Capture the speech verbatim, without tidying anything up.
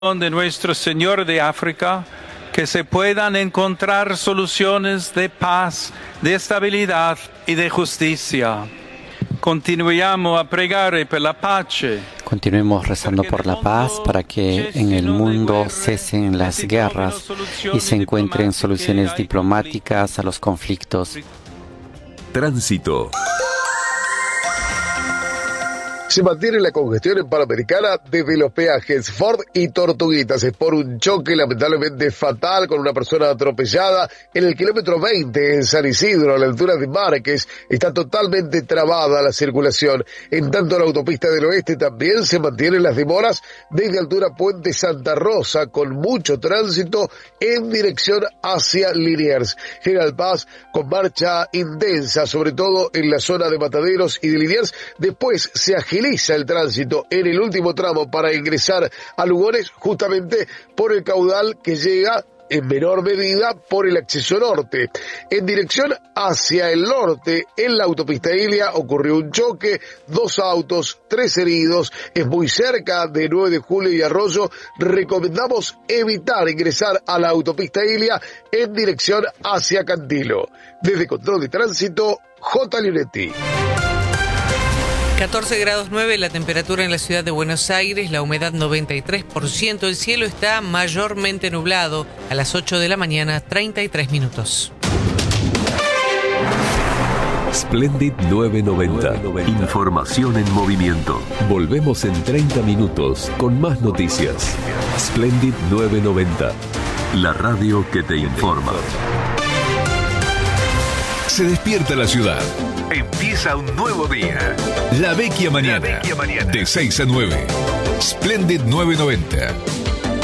de Nuestro Señor de África, que se puedan encontrar soluciones de paz, de estabilidad y de justicia. Continuiamo a pregare per la pace. Continuemos rezando por la paz para que en el mundo cesen las guerras y se encuentren soluciones diplomáticas a los conflictos. Tránsito. Se mantiene la congestión en Panamericana desde los peajes Ford y Tortuguitas. Es por un choque lamentablemente fatal con una persona atropellada en el kilómetro veinte en San Isidro, a la altura de Márquez. Está totalmente trabada la circulación. En tanto, la autopista del oeste también se mantienen las demoras desde altura Puente Santa Rosa, con mucho tránsito en dirección hacia Liniers. General Paz con marcha intensa, sobre todo en la zona de Mataderos y de Liniers. Después se agiliza el tránsito en el último tramo para ingresar a Lugones, justamente por el caudal que llega en menor medida por el acceso norte. En dirección hacia el norte, en la autopista Ilia, ocurrió un choque, dos autos, tres heridos, es muy cerca de nueve de julio y Arroyo. Recomendamos evitar ingresar a la autopista Ilia en dirección hacia Cantilo. Desde Control de Tránsito, J. Lionetti. catorce grados nueve la temperatura en la ciudad de Buenos Aires, la humedad noventa y tres por ciento, el cielo está mayormente nublado. A las ocho de la mañana, treinta y tres minutos. Splendid nueve noventa. Información en movimiento. Volvemos en treinta minutos con más noticias. Splendid nueve noventa. La radio que te informa. Se despierta la ciudad. Empieza un nuevo día. La Vecchia Mañana. La Vecchia Mañana. De seis a nueve. Splendid nueve noventa.